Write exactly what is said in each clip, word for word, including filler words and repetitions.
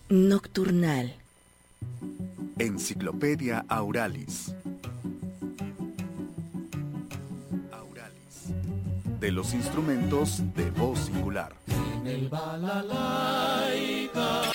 Nocturnal. Enciclopedia Auralis. Auralis. De los instrumentos de voz singular. En el balalaika.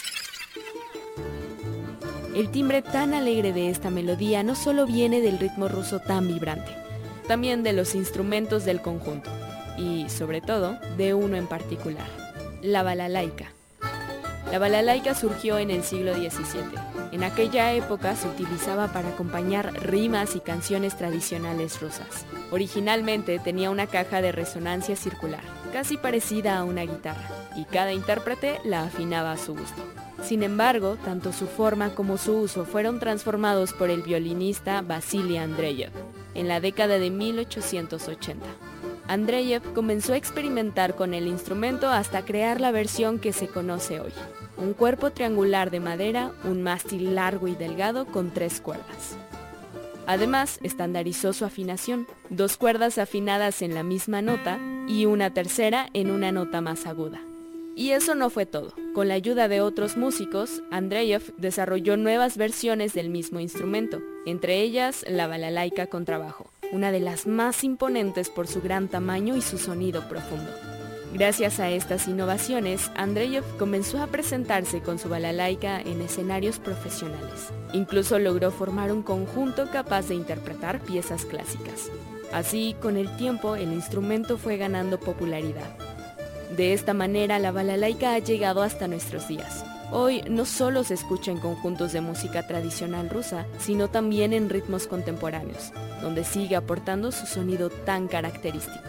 El timbre tan alegre de esta melodía no solo viene del ritmo ruso tan vibrante, también de los instrumentos del conjunto, y, sobre todo, de uno en particular, la balalaika. La balalaika surgió en el siglo diecisiete. En aquella época se utilizaba para acompañar rimas y canciones tradicionales rusas. Originalmente tenía una caja de resonancia circular, casi parecida a una guitarra, y cada intérprete la afinaba a su gusto. Sin embargo, tanto su forma como su uso fueron transformados por el violinista Vasily Andreyev en la década de mil ochocientos ochenta. Andreyev comenzó a experimentar con el instrumento hasta crear la versión que se conoce hoy. Un cuerpo triangular de madera, un mástil largo y delgado con tres cuerdas. Además, estandarizó su afinación, dos cuerdas afinadas en la misma nota y una tercera en una nota más aguda. Y eso no fue todo. Con la ayuda de otros músicos, Andreyev desarrolló nuevas versiones del mismo instrumento, entre ellas la balalaika con trabajo, una de las más imponentes por su gran tamaño y su sonido profundo. Gracias a estas innovaciones, Andreyev comenzó a presentarse con su balalaika en escenarios profesionales. Incluso logró formar un conjunto capaz de interpretar piezas clásicas. Así, con el tiempo, el instrumento fue ganando popularidad. De esta manera, la balalaika ha llegado hasta nuestros días. Hoy no solo se escucha en conjuntos de música tradicional rusa, sino también en ritmos contemporáneos, donde sigue aportando su sonido tan característico.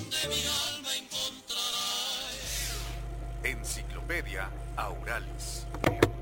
Enciclopedia Auralis.